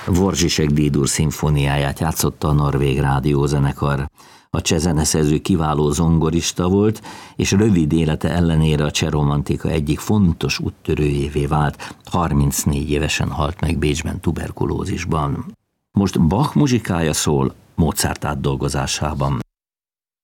Dvořišek D-dur szimfóniáját játszotta a norvég rádiózenekar. A csehzeneszerző kiváló zongorista volt, és rövid élete ellenére a csehromantika egyik fontos úttörőjévé vált. 34 évesen halt meg Bécsben tuberkulózisban. Most Bach muzsikája szól Mozart átdolgozásában.